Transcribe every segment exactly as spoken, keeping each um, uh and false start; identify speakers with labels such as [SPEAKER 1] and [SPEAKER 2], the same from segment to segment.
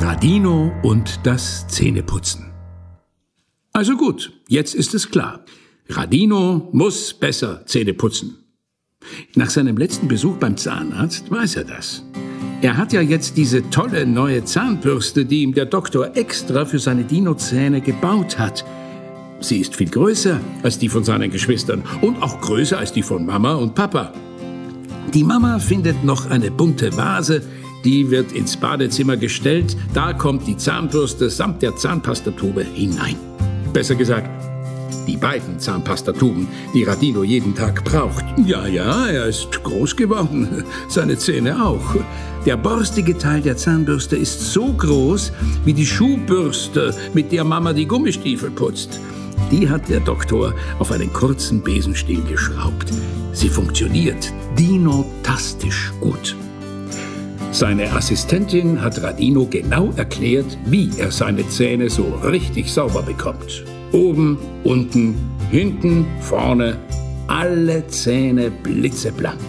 [SPEAKER 1] Radino und das Zähneputzen. Also gut, jetzt ist es klar. Radino muss besser Zähne putzen. Nach seinem letzten Besuch beim Zahnarzt weiß er das. Er hat ja jetzt diese tolle neue Zahnbürste, die ihm der Doktor extra für seine Dinozähne gebaut hat. Sie ist viel größer als die von seinen Geschwistern und auch größer als die von Mama und Papa. Die Mama findet noch eine bunte Vase, die wird ins Badezimmer gestellt. Da kommt die Zahnbürste samt der Zahnpastatube hinein. Besser gesagt, die beiden Zahnpastatuben, die Radino jeden Tag braucht. Ja, ja, er ist groß geworden, seine Zähne auch. Der borstige Teil der Zahnbürste ist so groß wie die Schuhbürste, mit der Mama die Gummistiefel putzt. Die hat der Doktor auf einen kurzen Besenstiel geschraubt. Sie funktioniert dinotastisch gut. Seine Assistentin hat Radino genau erklärt, wie er seine Zähne so richtig sauber bekommt. Oben, unten, hinten, vorne, alle Zähne blitzeblank.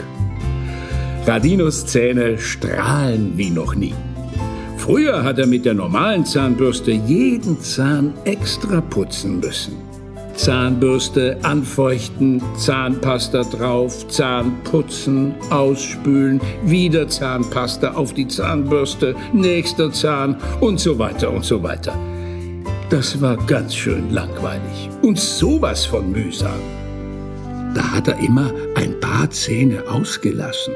[SPEAKER 1] Radinos Zähne strahlen wie noch nie. Früher hat er mit der normalen Zahnbürste jeden Zahn extra putzen müssen. Zahnbürste anfeuchten, Zahnpasta drauf, Zahn putzen, ausspülen, wieder Zahnpasta auf die Zahnbürste, nächster Zahn und so weiter und so weiter. Das war ganz schön langweilig und sowas von mühsam. Da hat er immer ein paar Zähne ausgelassen.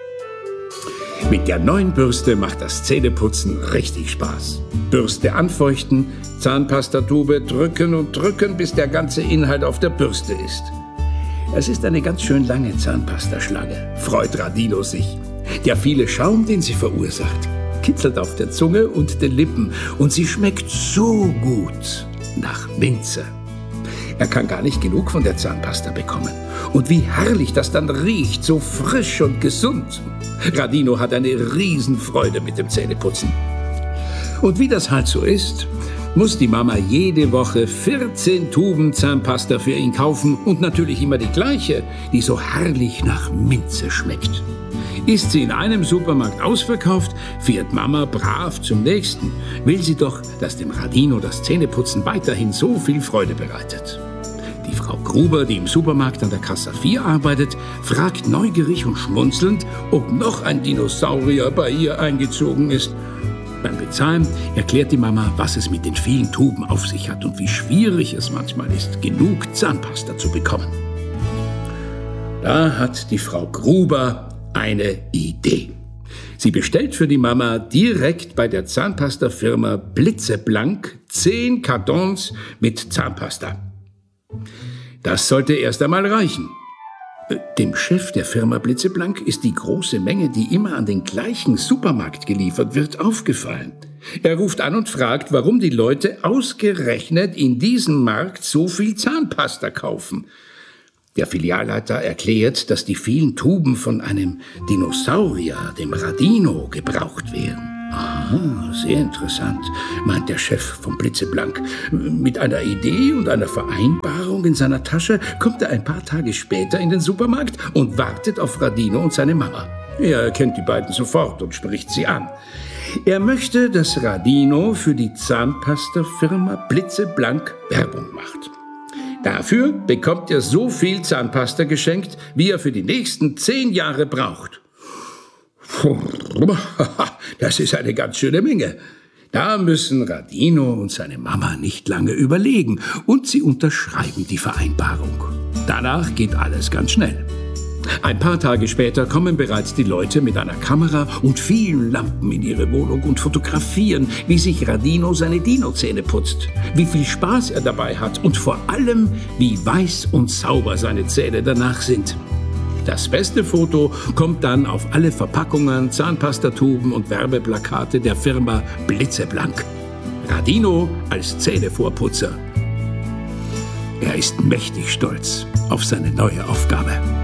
[SPEAKER 1] Mit der neuen Bürste macht das Zähneputzen richtig Spaß. Bürste anfeuchten, Zahnpastatube drücken und drücken, bis der ganze Inhalt auf der Bürste ist. Es ist eine ganz schön lange Zahnpastaschlange, freut Radino sich. Der viele Schaum, den sie verursacht, kitzelt auf der Zunge und den Lippen und sie schmeckt so gut nach Minze. Er kann gar nicht genug von der Zahnpasta bekommen. Und wie herrlich das dann riecht, so frisch und gesund. Radino hat eine Riesenfreude mit dem Zähneputzen. Und wie das halt so ist, muss die Mama jede Woche vierzehn Tuben Zahnpasta für ihn kaufen und natürlich immer die gleiche, die so herrlich nach Minze schmeckt. Ist sie in einem Supermarkt ausverkauft, fährt Mama brav zum nächsten. Will sie doch, dass dem Radino das Zähneputzen weiterhin so viel Freude bereitet. Die Frau Gruber, die im Supermarkt an der Kasse vier arbeitet, fragt neugierig und schmunzelnd, ob noch ein Dinosaurier bei ihr eingezogen ist. Beim Bezahlen erklärt die Mama, was es mit den vielen Tuben auf sich hat und wie schwierig es manchmal ist, genug Zahnpasta zu bekommen. Da hat die Frau Gruber eine Idee. Sie bestellt für die Mama direkt bei der Zahnpastafirma blitzeblank zehn Kartons mit Zahnpasta. Das sollte erst einmal reichen. Dem Chef der Firma Blitzeblank ist die große Menge, die immer an den gleichen Supermarkt geliefert wird, aufgefallen. Er ruft an und fragt, warum die Leute ausgerechnet in diesem Markt so viel Zahnpasta kaufen. Der Filialleiter erklärt, dass die vielen Tuben von einem Dinosaurier, dem Radino, gebraucht werden. Aha, sehr interessant, meint der Chef vom Blitzeblank. Mit einer Idee und einer Vereinbarung in seiner Tasche kommt er ein paar Tage später in den Supermarkt und wartet auf Radino und seine Mama. Er erkennt die beiden sofort und spricht sie an. Er möchte, dass Radino für die Zahnpastafirma Blitzeblank Werbung macht. Dafür bekommt er so viel Zahnpasta geschenkt, wie er für die nächsten zehn Jahre braucht. Das ist eine ganz schöne Menge. Da müssen Radino und seine Mama nicht lange überlegen und sie unterschreiben die Vereinbarung. Danach geht alles ganz schnell. Ein paar Tage später kommen bereits die Leute mit einer Kamera und vielen Lampen in ihre Wohnung und fotografieren, wie sich Radino seine Dinozähne putzt, wie viel Spaß er dabei hat und vor allem, wie weiß und sauber seine Zähne danach sind. Das beste Foto kommt dann auf alle Verpackungen, Zahnpastatuben und Werbeplakate der Firma Blitzeblank. Radino als Zähnevorputzer. Er ist mächtig stolz auf seine neue Aufgabe.